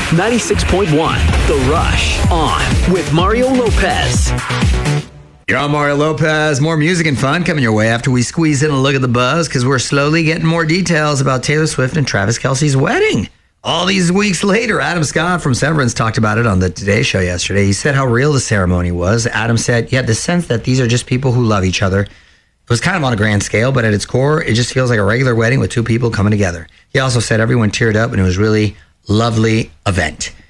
96.1 The Rush on with Mario Lopez. You're on Mario Lopez. More music and fun coming your way after we squeeze in a look at the buzz, because we're slowly getting more details about Taylor Swift and Travis Kelce's wedding. All these weeks later, Adam Scott from Severance talked about it on the Today Show yesterday. He said how real the ceremony was. Adam said, you had the sense that these are just people who love each other. It was kind of on a grand scale, but at its core, it just feels like a regular wedding with two people coming together. He also said everyone teared up and it was really lovely event.